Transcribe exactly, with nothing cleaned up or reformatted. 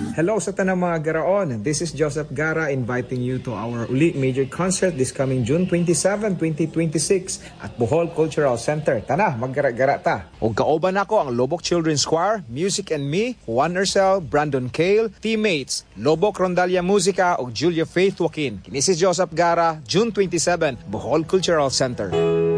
Hello sa tanang mga garaon. This is Joseph Gara inviting you to our uli major concert this coming June twenty-seventh, twenty twenty-six at Bohol Cultural Center. Tana, maggara-gara ta. Og kaoban ako ang Lobok Children's Choir, Music and Me, Juan Urcel, Brandon Cale, teammates, Lobok Rondalia Musica ug Julia Faith Joaquin. Kini si Joseph Gara, June twenty-seventh, Bohol Cultural Center.